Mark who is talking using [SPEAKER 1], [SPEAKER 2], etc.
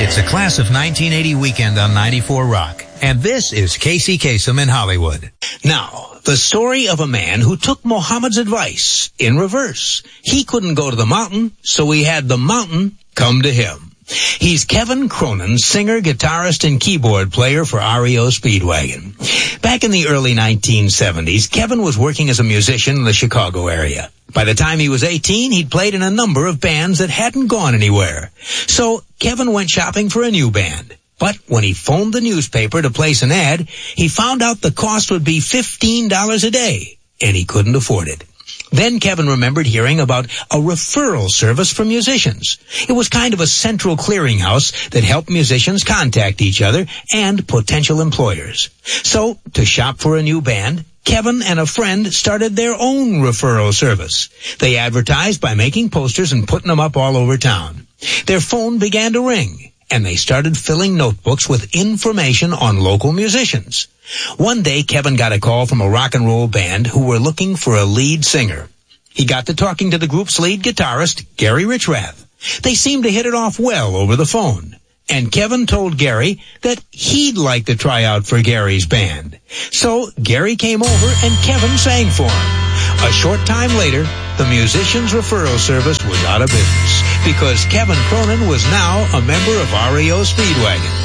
[SPEAKER 1] It's a class of 1980 weekend on 94 Rock. And this is Casey Kasem in Hollywood. Now, the story of a man who took Muhammad's advice in reverse. He couldn't go to the mountain, so he had the mountain come to him. He's Kevin Cronin, singer, guitarist, and keyboard player for REO Speedwagon. Back in the early 1970s, Kevin was working as a musician in the Chicago area. By the time he was 18, he'd played in a number of bands that hadn't gone anywhere. So Kevin went shopping for a new band. But when he phoned the newspaper to place an ad, he found out the cost would be $15 a day, and he couldn't afford it. Then Kevin remembered hearing about a referral service for musicians. It was kind of a central clearinghouse that helped musicians contact each other and potential employers. So, to shop for a new band, Kevin and a friend started their own referral service. They advertised by making posters and putting them up all over town. Their phone began to ring, and they started filling notebooks with information on local musicians. One day, Kevin got a call from a rock and roll band who were looking for a lead singer. He got to talking to the group's lead guitarist, Gary Richrath. They seemed to hit it off well over the phone. And Kevin told Gary that he'd like to try out for Gary's band. So Gary came over and Kevin sang for him. A short time later, the musicians' referral service was out of business because Kevin Cronin was now a member of REO Speedwagon.